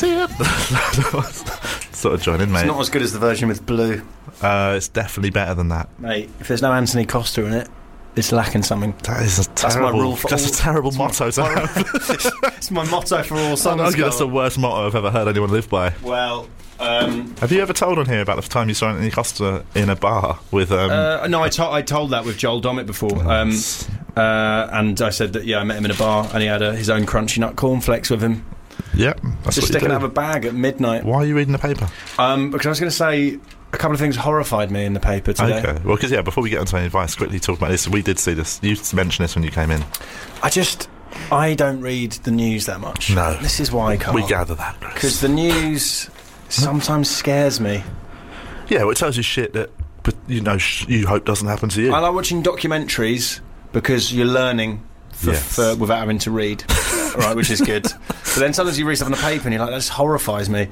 see it. Sort of join in, mate. It's not as good as the version with Blue. It's definitely better than that. Mate, if there's no Anthony Costa in it, it's lacking something. That is a terrible, that's my rule for that's all, a terrible motto to have. It's my motto for all songs. I think that's the worst motto I've ever heard anyone live by. Well, have you ever told on here about the time you saw Anthony Costa in a bar with... no, I told that with Joel Dommett before. And I said that, I met him in a bar and he had his own crunchy nut cornflakes with him. Yeah, that's just sticking out of a bag at midnight. Why are you reading the paper? Because I was going to say a couple of things horrified me in the paper today. Okay, well, because before we get onto any advice, quickly talk about this. We did see this. You mentioned this when you came in. I don't read the news that much. No, this is why, Carl. We gather that because the news sometimes scares me. Yeah, well, it tells you shit that, you hope doesn't happen to you. I like watching documentaries because you're learning without having to read. Right, which is good. But then sometimes you read stuff in the paper and you're like, that just horrifies me.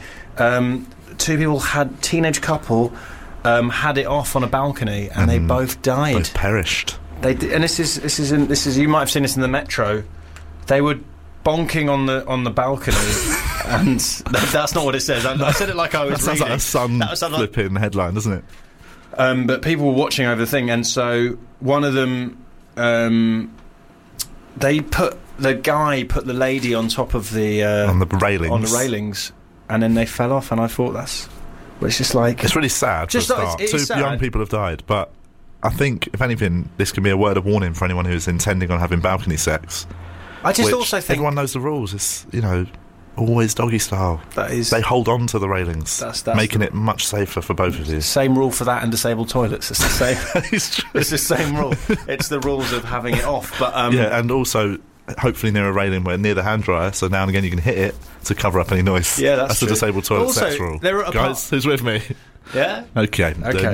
Teenage couple had it off on a balcony and they both died. Both perished. They did, and this is you might have seen this in the Metro. They were bonking on the balcony, and that's not what it says. I said it like I was reading. That sounds like a sun-flipping headline, doesn't it? But people were watching over the thing, and so one of them, the guy put the lady on top of the on the railings, and then they fell off. And I thought it's just like it's really sad. Two young people have died, but I think if anything, this can be a word of warning for anyone who is intending on having balcony sex. I just also think everyone knows the rules. It's always doggy style. They hold on to the railings, making it much safer for both of you. Same rule for that and disabled toilets. It's the same. It's the same rule. It's the rules of having it off. But and also hopefully near a railing where near the hand dryer, so now and again you can hit it to cover up any noise. Yeah, that's the disabled toilet sex rule. Guys, who's with me? Yeah. Okay. They've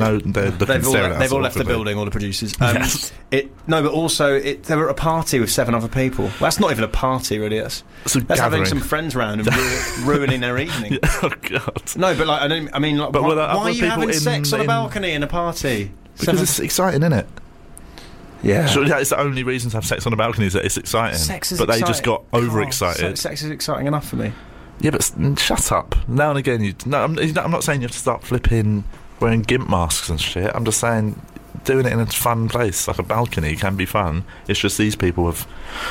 all left the building. All the producers. Yes. But also they were at a party with 7 other people. Well, that's not even a party, really. That's having some friends round and ruining their evening. Yeah, oh God. No, but why are you having sex on a balcony in a party? Because it's exciting, isn't it? Yeah. Sure, it's the only reason to have sex on a balcony is that it's exciting. They just got overexcited. Sex is exciting enough for me. Yeah, but shut up. Now and again, I'm not saying you have to start flipping wearing gimp masks and shit. I'm just saying doing it in a fun place, like a balcony, can be fun. It's just these people have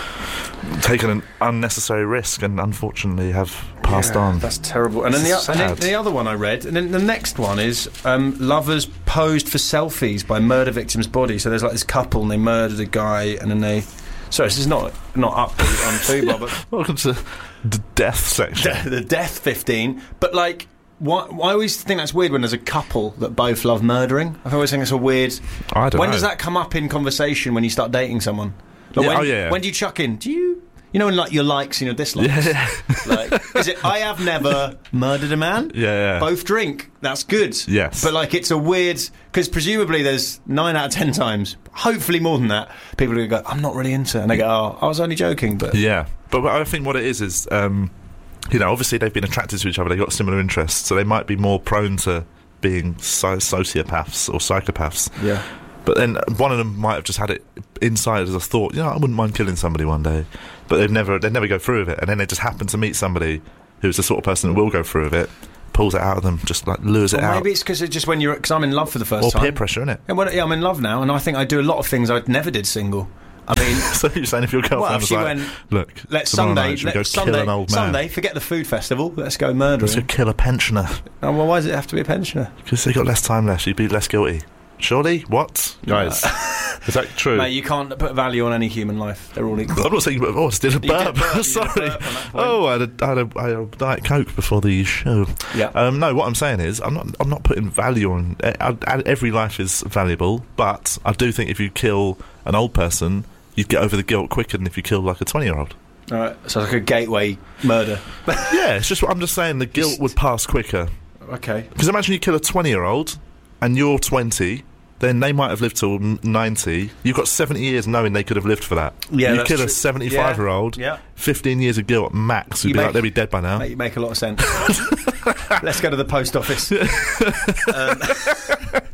taken an unnecessary risk and unfortunately have passed on. That's terrible. And then the other one I read, and then the next one is lovers posed for selfies by murder victim's body. So there's like this couple and they murdered a guy and then they... Sorry, this is not upbeat on Fubar, but... Welcome to the death section. The death 15. But, like, I always think that's weird when there's a couple that both love murdering. I always think it's a weird... I don't know. When does that come up in conversation when you start dating someone? Like, when do you chuck in? You know, in like your likes and your dislikes. Yeah. Like, is it? I have never murdered a man. Yeah. Both drink. That's good. Yes. But like, it's a weird because presumably there's 9 out of 10 times, hopefully more than that, people who go, "I'm not really into," and they go, "Oh, I was only joking." But yeah. But I think what it is, obviously they've been attracted to each other. They've got similar interests, so they might be more prone to being sociopaths or psychopaths. Yeah. But then one of them might have just had it inside as a thought, I wouldn't mind killing somebody one day. But they'd never go through with it. And then they just happen to meet somebody who's the sort of person that will go through with it, pulls it out of them, just like lures it out. Maybe it's because because I'm in love for the first time. Or peer pressure, innit? And I'm in love now, and I think I do a lot of things I never did single. I mean, so you're saying if your girlfriend was like, look, let's Sunday, kill an old man. Sunday, forget the food festival, let's go murdering. Let's go kill a pensioner. Oh, well, why does it have to be a pensioner? Because they've got less time left, you'd be less guilty. Surely? What? Guys, is that true? Mate, you can't put value on any human life. They're all equal. I'm not saying, still a burp. Sorry. I had a Diet Coke before the show. Yeah. No, what I'm saying is, I'm not putting value on... every life is valuable, but I do think if you kill an old person, you'd get over the guilt quicker than if you kill, like, a 20-year-old. Alright, so it's like a gateway murder. Yeah, it's just... I'm just saying the guilt would pass quicker. Okay. Because imagine you kill a 20-year-old... and you're 20, then they might have lived till 90. You've got 70 years knowing they could have lived for that. Yeah, you kill a 75-year-old, 15 years of guilt max, would be like, they'd be dead by now. Mate, you make a lot of sense. Let's go to the post office.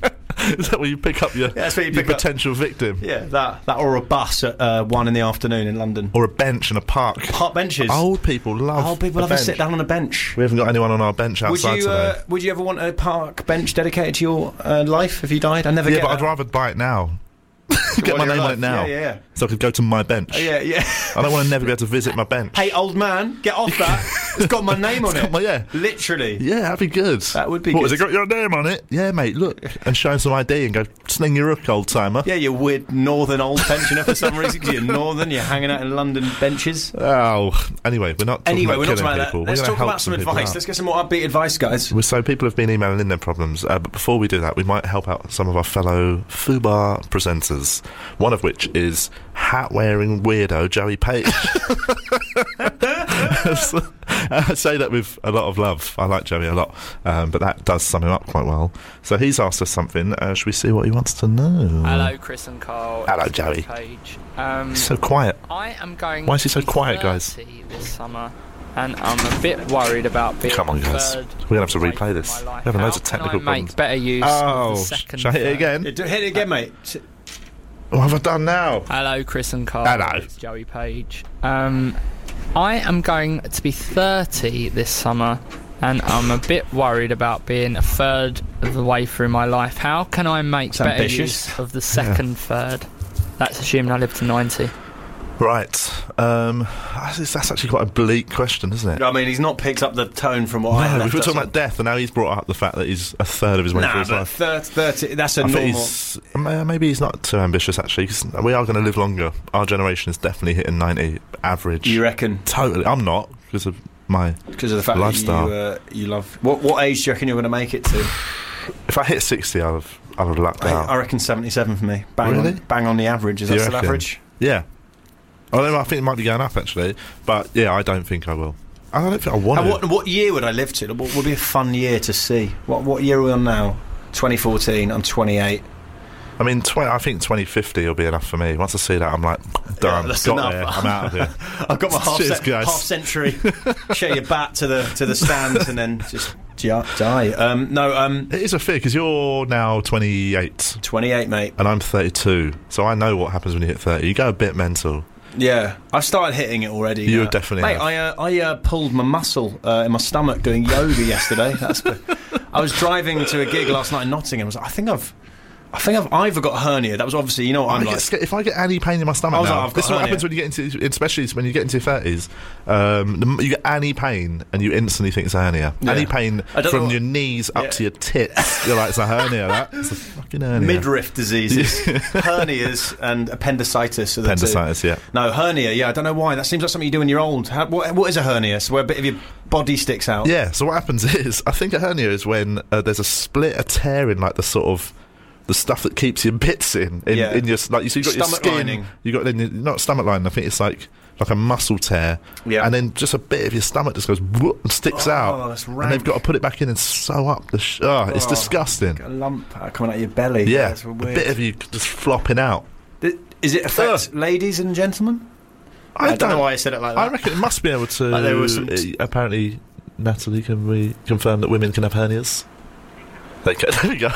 Is that where you pick up your, that's where you your pick up- potential victim? Yeah, that or a bus at 1 in the afternoon in London. Or a bench in a park. Park benches. Old people love Old people a love to bench. sit down on a bench. We haven't got anyone on our bench outside today. Would you ever want a park bench dedicated to your life if you died? I never Yeah, get but that. I'd rather buy it now. Get my While you're name on alive. it now. Yeah. So I could go to my bench. Yeah. I don't want to never be able to visit my bench. Hey, old man, get off that. It's got my name on it. Yeah. Literally. Yeah, that'd be good. That would be What, good. has it got your name on it? Yeah, mate, look. And show him some ID and go, sling your hook, old timer. Yeah, you weird northern old pensioner for some reason, 'cause you're northern, you're hanging out in London benches. Oh, anyway, we're not talking Anyway, about we're not killing talking about people. that. Let's We're gonna talk help about some people advice. out. Let's get some more upbeat advice, guys. So people have been emailing in their problems, but before we do that, we might help out some of our fellow FUBAR presenters, one of which is hat-wearing weirdo Joey Page. I say that with a lot of love. I like Joey a lot, but that does sum him up quite well. So he's asked us something. Should we see what he wants to know? Hello, Chris and Carl. Hello, It's Joey. Page. He's so quiet. I am going. Why is he so to be quiet, guys? 30 this summer, and I'm a bit worried about being. Come on, guys. third We're gonna have to away replay from this. my life. We're having loads How of technical can I problems. make better use Oh, of the second. shall I hit it third? again? Hit it again, mate. What have I done now? Hello, Chris and Carl. Hello. It's Joey Page. I am going to be 30 this summer, and I'm a bit worried about being a third of the way through my life. How can I make It's better ambitious. use of the second third? That's assuming I live to 90. Right. That's actually quite a bleak question, isn't it? I mean, he's not picked up the tone from what I No, we left were us talking on. about death, and now he's brought up the fact that he's a third of his way through Nah, his but life. 30, that's a I think normal... maybe he's not too ambitious, actually, 'cause we are going to live longer. Our generation is definitely hitting 90 average. You reckon? Totally. I'm not, because of my... Because of the fact Lifestyle. that you love... What age do you reckon you're going to make it to? If I hit 60, I would have lucked out. I reckon 77 for me. Really? Bang on the average. Is that You still reckon? average? Yeah. Although I think it might be going up, actually. But, yeah, I don't think I will. I don't think I want And to. what year would I live to? What would be a fun year to see? What year are we on now? 2014. I'm 28. I mean, I think 2050 will be enough for me. Once I see that, I'm like, done. that's Got enough. there. I'm out of here. I've got my Cheers, guys. half century. Share your bat to the stands and then just die. It is a fear, because you're now 28. 28, mate. And I'm 32, so I know what happens when you hit 30. You go a bit mental. Yeah, I've started hitting it already. You definitely mate. have. I pulled my muscle in my stomach doing yoga yesterday. I was driving to a gig last night in Nottingham. I was like, I think I've either got a hernia. That was obviously, you know what I'm like. If I get any pain in my stomach I was now, like, I've this is got what hernia. happens when you get into, especially when you get into your 30s. You get any pain and you instantly think it's a hernia. Yeah. Any pain I don't know from what- your knees up Yeah. to your tits, you're like, it's a hernia. It's a fucking hernia. Midriff diseases, hernias, and appendicitis. Are the Appendicitis, two. yeah. No, hernia. Yeah, I don't know why. That seems like something you do when you're old. What is a hernia? So where a bit of your body sticks out. Yeah, so what happens is, I think a hernia is when there's a split, a tear in like the sort of the stuff that keeps your bits in Yeah. your like so you got your Stomach skin, lining. you got not stomach lining. I think it's like a muscle tear, Yeah. and then just a bit of your stomach just goes whoop and sticks Oh, out, that's and rank. they've got to put it back in and sew up the. It's disgusting. A lump coming out of your belly. Yeah, That's a weird. bit of you just flopping out. Is it affect ladies and gentlemen? I don't know why I said it like that. I reckon it must be able to. Like there was some apparently, Natalie, can we confirm that women can have hernias? There we go.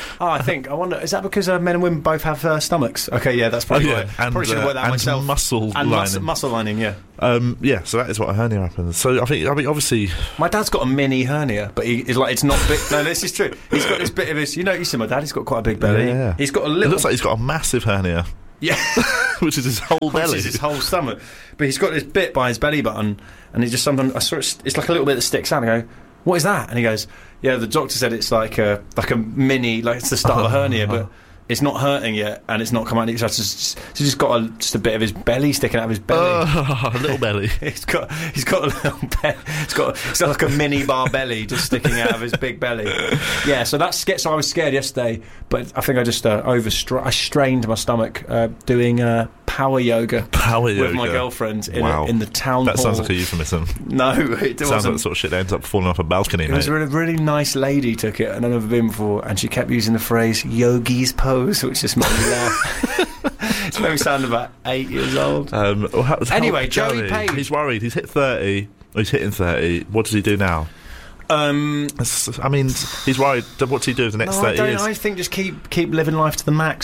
I wonder, is that because men and women both have stomachs? Okay, yeah, that's probably why. and Probably should have worked that and myself. muscle And lining. muscle lining, yeah. Yeah, so that is what a hernia happens. So I mean, obviously, My dad's got a mini hernia, but he's like, it's not big. No, this is true. He's got this bit of his, you see my dad, he's got quite a big belly. Yeah. He's got a it little... looks like he's got a massive hernia, yeah, which is his whole which belly. is his whole stomach. But he's got this bit by his belly button, and he just sometimes, I saw it's like a little bit that sticks out, and I go, what is that? And he goes, yeah, the doctor said it's like a mini, like it's the start of a hernia, but it's not hurting yet, and it's not come out. So he's just got just a bit of his belly sticking out of his belly. A little belly. He's got a little belly. It's like a mini bar belly just sticking out of his big belly. Yeah, so that's scared. So I was scared yesterday, but I think I just I strained my stomach doing power yoga with my girlfriend in the town hall. That sounds like a euphemism. No, it Sounds like wasn't. the sort of shit that ends up falling off a balcony, It was mate. a really nice lady took it, and I've never been before, and she kept using the phrase "yogi's pose," which just made me laugh. It made me sound about 8 years old. Anyway, Joey Page. He's worried. He's hit 30. He's hitting 30. What does he do now? I mean, he's worried. What's he do for the next 30 years? I think just keep living life to the max.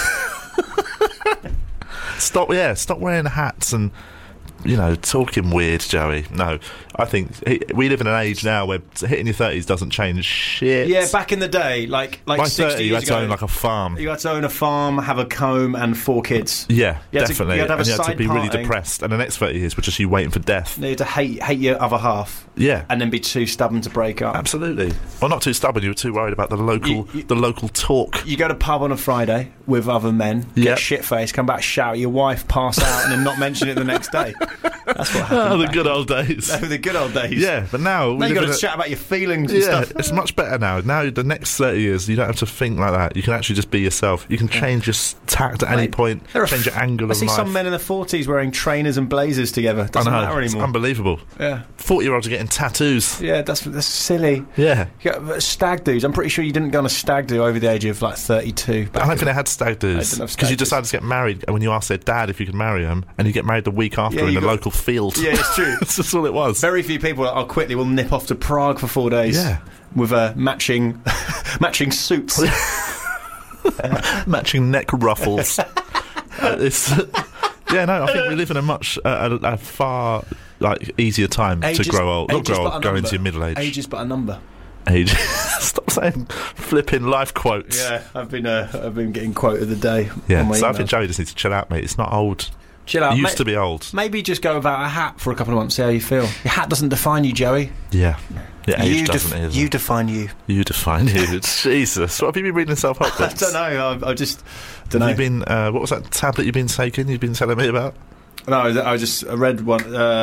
Stop wearing hats and, talking weird, Joey. No, I think we live in an age now where hitting your 30s doesn't change shit. Yeah, back in the day, like by 60 30, you years had to ago, own like a farm. You had to own a farm, have a comb, and 4 kids. Yeah, You had to- definitely. you had to have a and you had to side be really parting. depressed. And the next 30 years were just you waiting for death. You had to hate your other half, Yeah. and then be too stubborn to break up. Absolutely. Well, not too stubborn. You were too worried about the local talk. You go to pub on a Friday with other men, get Yep. shit-faced, come back, shout at your wife, pass out, and then not mention it the next day. That's what happened. Oh, the back good in- old days. Oh, the good old days. Yeah, but now Now you got live to in chat about your feelings and Yeah, stuff. it's much better now. Now, the next 30 years, you don't have to think like that. You can actually just be yourself. You can change your tact at any Mate, point, there are change your angle I of see life. some men in their 40s wearing trainers and blazers together. I Doesn't know, matter it's anymore. unbelievable. Yeah, 40-year-olds are getting tattoos. yeah, that's silly. Yeah. Yeah, stag do's. I'm pretty sure you didn't go on a stag do over the age of like 32. I don't think they had stag do's didn't have because stag you do's. decided to get married and when you asked their dad if you could marry him and you get married the week after Yeah, in you the got- local field. Yeah, it's true. That's just all it was. Very few people are quickly will nip off to Prague for 4 days. Yeah. With matching suits. Matching neck ruffles. It's yeah, no, I think we live in a much a far easier time Age to is- grow old. Not age is grow but old, a go number. into your middle age. Age is but a number. Age. Stop saying flipping life quotes. Yeah, I've been getting quote of the day. Yeah, on my so I email. think Joey just needs to chill out, mate. It's not old. Chill out. It used to be old. Maybe just go without a hat for a couple of months. See how you feel. Your hat doesn't define you, Joey. Yeah. Yeah, age you doesn't either. you define you. You define you. Jesus. What have you been reading self-help I books? don't know. I just don't know. Have you been, what was that tablet you've been taking? You've been telling me about? No, I read one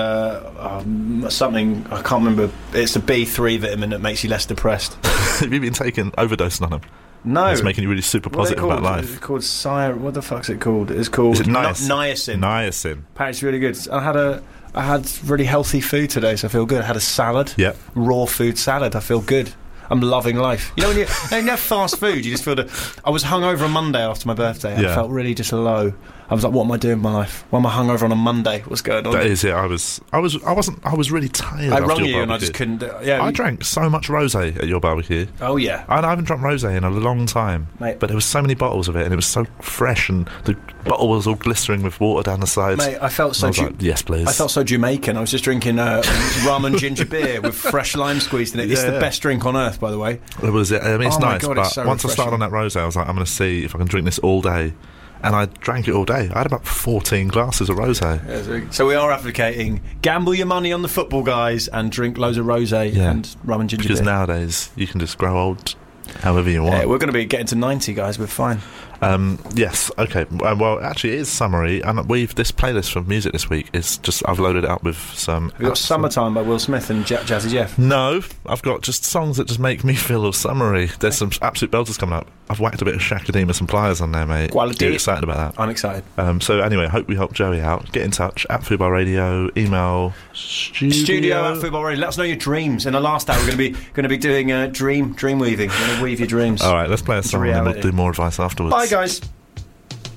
something I can't remember. It's a B3 vitamin that makes you less depressed. Have you been taking overdosing on them? No, It's making you really super What are they positive about called? life. It's called what the fuck's it called? It's called Is it niacin? niacin. Niacin. Apparently it's really good. I had really healthy food today, so I feel good. I had a salad. Yep. Raw food salad. I feel good. I'm loving life. You know when you have fast food, you just feel I was hungover on Monday after my birthday. Yeah. I felt really just low. I was like, what am I doing with my life? Why am I hungover on a Monday? What's going on? That is it. I was really tired I after rung your you and I barbecue. just couldn't. Yeah. I drank so much rosé at your barbecue. Oh yeah. I haven't drunk rosé in a long time, Mate. but there was so many bottles of it, and it was so fresh, and the bottle was all glistering with water down the sides. Mate, I felt And so. I was like, yes, please. I felt so Jamaican. I was just drinking rum and ginger beer with fresh lime squeezed in it. It's Yeah, the yeah. best drink on earth, by the way. It was. I mean, it's Oh my nice, God, but it's so once I started refreshing. on that rosé, I was like, I'm going to see if I can drink this all day. And I drank it all day. I had about 14 glasses of rosé. So we are advocating gamble your money on the football guys and drink loads of rosé Yeah. and rum and ginger Because beer. nowadays, you can just grow old however you want. Yeah, we're going to be getting to 90, guys. We're fine. Yes, okay. Well, actually, it is summary, and this playlist for music this week is just I've loaded it up with some. We've got Summertime by Will Smith and Jazzy Jeff. No, I've got just songs that just make me feel summery. There's some absolute belters coming up. I've whacked a bit of Shakademus and Pliers on there, mate. Quality. Get excited about that. I'm excited. So anyway, hope we help Joey out. Get in touch at Football Radio. Email Studio at Football Radio. Let us know your dreams. In the last hour, we're going to be doing dream weaving. We're going to weave your dreams. All right, let's play a It's song and then we'll reality. do more advice afterwards. Bye, guys.